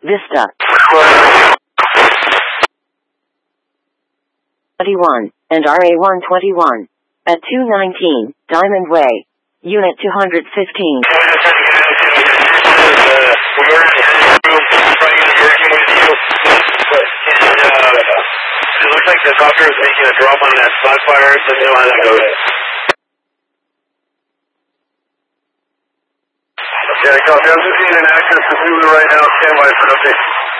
Vista. 21, and RA-121. At 219, Diamond Way. Unit 215. It looks like the copter is making a drop on that spot fire, so they want to go there. Yeah, copy. I'm just seeing an active pursuit right now. Stand by for an update.